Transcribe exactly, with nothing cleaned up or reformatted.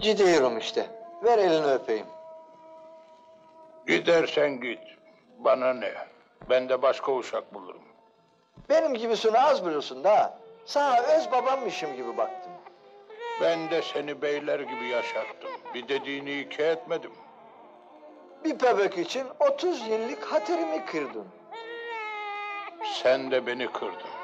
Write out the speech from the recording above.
Gidiyorum işte. Ver elini öpeyim. Gidersen git. Bana ne? Ben de başka uşak bulurum. Benim gibisini az biliyorsun da. Sana öz babammışım gibi baktım. Ben de seni beyler gibi yaşattım. Bir dediğini iki etmedim. Bir bebek için otuz yıllık hatırımı kırdın. Sen de beni kırdın.